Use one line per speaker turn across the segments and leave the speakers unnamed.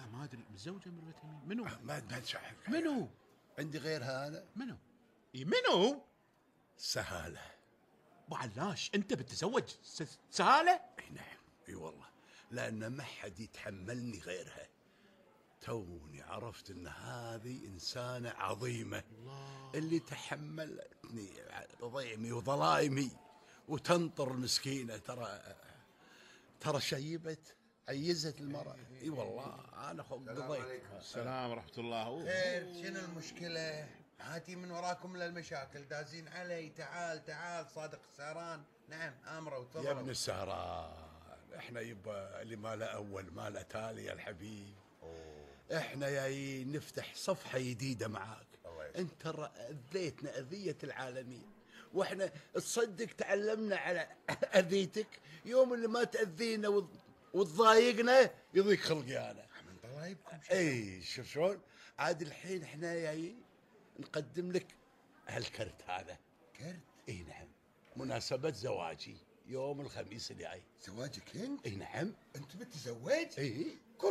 لا ما ادري، متزوجه من يمين. منو؟
ما تشحن.
منو؟
عندي غيرها انا.
منو؟ منو؟
سهاله.
ابو علاش انت بتتزوج سهاله؟
اي نعم، اي والله، لان ما حد يتحملني غيرها. توني عرفت ان هذه انسانه عظيمه الله. اللي تحملتني ضيمي وظلائمي وتنطر المسكينه. ترى شيبت، عيزت المرأة. اي والله انا قضيت.
السلام ورحمة الله.
خير، شنو المشكلة؟ هاتي من وراكم للمشاكل، دازين علي. تعال صادق السهران. نعم امره وتفضل.
يا ابن السهران، احنا يبا اللي ما له اول ما له تالي يا الحبيب. احنا جايين نفتح صفحة جديدة معاك. انت اذيتنا اذية العالمين، واحنا تصدق تعلمنا على اذيتك. يوم اللي ما تاذينا وتضايقنا يضيق خلقي انا
من ضرايبكم.
اي شوف شلون عاد الحين احنا جايين نقدم لك هالكرت هذا.
كرت؟
اي نعم، مناسبة زواجي يوم الخميس الجاي.
زواجك انت؟
اي نعم.
انت بتتزوج؟
اي.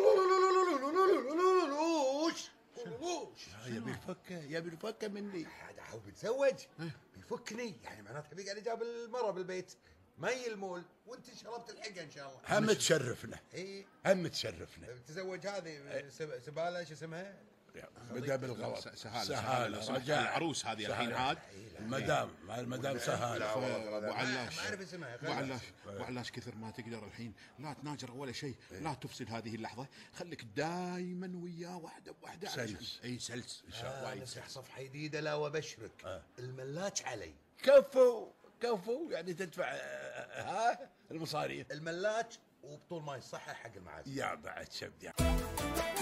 كلوش
يبي الفكه مني.
هذا هو بيتزوج بيفكني، يعني معناته بيقعد جاب المرة بالبيت ما يلمول، وانت شربت الحقه ان شاء الله.
هم تشرفنا.
اي
هم تشرفنا.
بتتزوج هذه سبالة، شو اسمها؟
بدا بالغلط.
سهالة رجال العروس هذه الحين عاد.
المدام سهالة.
ابو علاش،
ما اعرف اسمها.
ابو علاش كثر ما تقدر الحين لا تناجر ولا شيء، لا تفصل هذه اللحظة، خليك دائما وياه واحدة بواحدة.
سلس.
اي سلس ان شاء الله.
نفتح صفحة جديدة. لا وابشرك الملاك علي.
كفو يعني تدفع المصاريف.
الملاك وبطول ما يصحح حق المعازيم.
يا بعد شبدي.